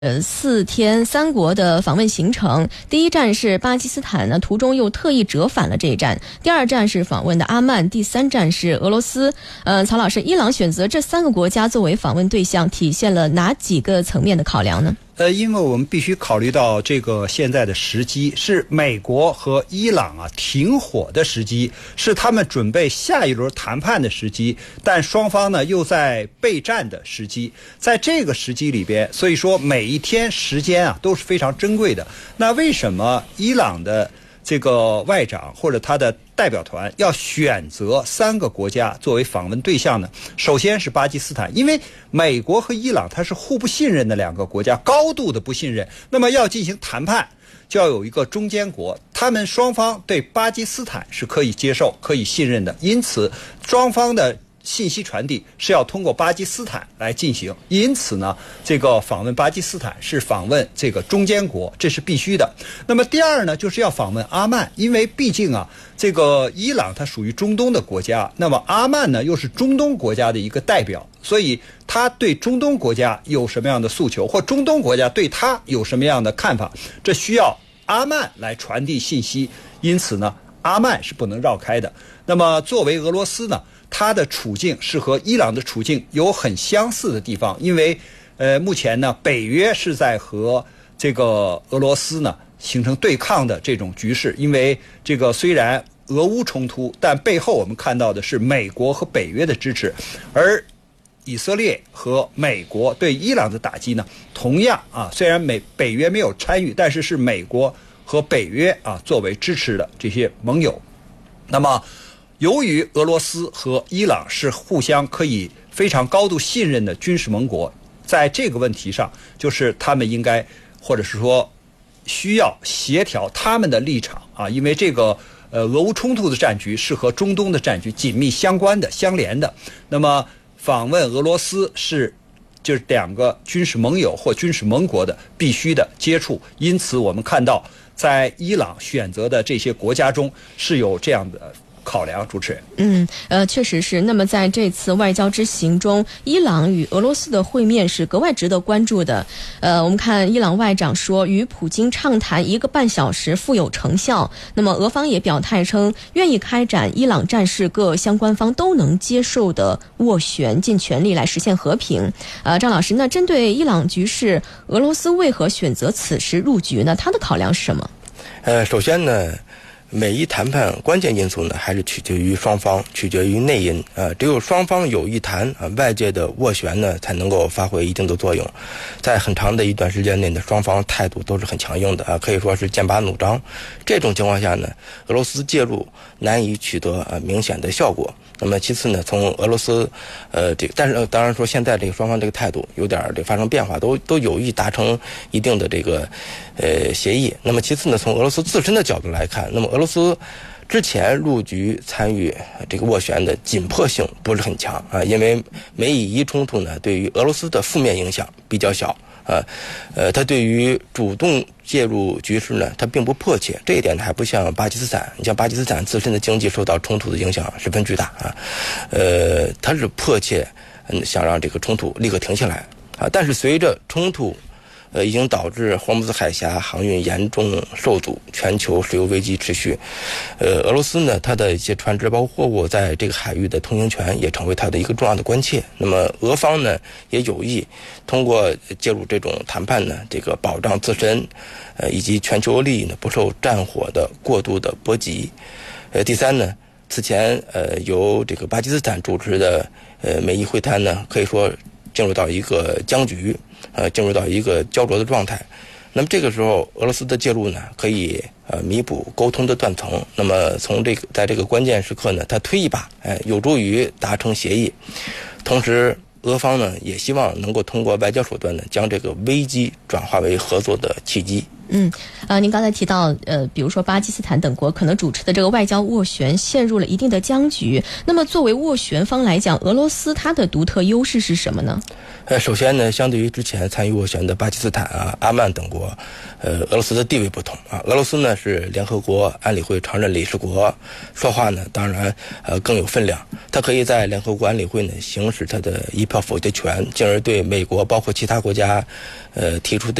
4天3国的访问行程，第一站是巴基斯坦呢，途中又特意折返了这一站。第二站是访问的阿曼，第三站是俄罗斯。曹老师，伊朗选择这3个国家作为访问对象，体现了哪几个层面的考量呢？ 因为我们必须考虑到这个现在的时机是美国和伊朗停火的时机，是他们准备下一轮谈判的时机，但双方呢又在备战的时机，在这个时机里边，所以说每一天时间都是非常珍贵的。那为什么伊朗的这个外长或者他的代表团要选择3个国家作为访问对象呢？首先是巴基斯坦，因为美国和伊朗它是互不信任的2个国家，高度的不信任，那么要进行谈判就要有一个中间国，他们双方对巴基斯坦是可以接受可以信任的，因此双方的信息传递是要通过巴基斯坦来进行，因此呢，这个访问巴基斯坦是访问这个中间国，这是必须的。那么第二呢，就是要访问阿曼，因为毕竟这个伊朗它属于中东的国家，那么阿曼呢又是中东国家的一个代表，所以他对中东国家有什么样的诉求，或中东国家对他有什么样的看法，这需要阿曼来传递信息，因此呢，阿曼是不能绕开的。那么作为俄罗斯呢，它的处境是和伊朗的处境有很相似的地方，因为目前呢，北约是在和这个俄罗斯呢形成对抗的这种局势，因为这个虽然俄乌冲突，但背后我们看到的是美国和北约的支持，而以色列和美国对伊朗的打击呢，同样虽然北约没有参与，但是是美国和北约作为支持的这些盟友。那么由于俄罗斯和伊朗是互相可以非常高度信任的军事盟国，在这个问题上，就是他们应该或者是说需要协调他们的立场因为这个俄乌冲突的战局是和中东的战局紧密相关的、相连的。那么访问俄罗斯就是2个军事盟友或军事盟国的必须的接触，因此我们看到在伊朗选择的这些国家中是有这样的考量。主持人， 确实是。那么在这次外交之行中，伊朗与俄罗斯的会面是格外值得关注的。我们看伊朗外长说，与普京畅谈1个半小时，富有成效。那么俄方也表态称，愿意开展伊朗战事各相关方都能接受的斡旋，尽全力来实现和平。张老师，那针对伊朗局势，俄罗斯为何选择此时入局呢？他的考量是什么？ 首先呢，每一谈判关键因素呢，还是取决于双方，取决于内因。只有双方有意谈，外界的斡旋呢才能够发挥一定的作用。在很长的一段时间内呢，双方态度都是很强硬的可以说是剑拔弩张。这种情况下呢，俄罗斯介入难以取得明显的效果。那么其次呢，从俄罗斯但是当然说现在这个双方这个态度有点发生变化，都有意达成一定的这个协议。那么其次呢，从俄罗斯自身的角度来看，那么俄罗斯之前入局参与这个斡旋的紧迫性不是很强因为美以伊冲突呢对于俄罗斯的负面影响比较小它对于主动介入局势呢，它并不迫切，这一点还不像巴基斯坦。你像巴基斯坦自身的经济受到冲突的影响十分巨大它是迫切想让这个冲突立刻停下来但是随着冲突已经导致霍姆兹海峡航运严重受阻，全球石油危机持续。俄罗斯呢，它的一些船只包括货物在这个海域的通行权也成为它的一个重要的关切。那么俄方呢，也有意通过介入这种谈判呢，这个保障自身以及全球利益呢不受战火的过度的波及。第三呢，此前由这个巴基斯坦主持的美伊会谈呢，可以说进入到一个僵局。进入到一个焦灼的状态。那么这个时候俄罗斯的介入呢，可以弥补沟通的断层。那么在这个关键时刻呢，他推一把有助于达成协议。同时俄方呢也希望能够通过外交手段呢，将这个危机转化为合作的契机。 您刚才提到，比如说巴基斯坦等国可能主持的这个外交斡旋陷入了一定的僵局。那么作为斡旋方来讲，俄罗斯它的独特优势是什么呢？ 首先呢，相对于之前参与斡旋的巴基斯坦啊、阿曼等国，俄罗斯的地位不同啊。俄罗斯呢是联合国安理会常任理事国，说话呢当然更有分量。它可以在联合国安理会呢行使它的一票否决权，进而对美国包括其他国家提出的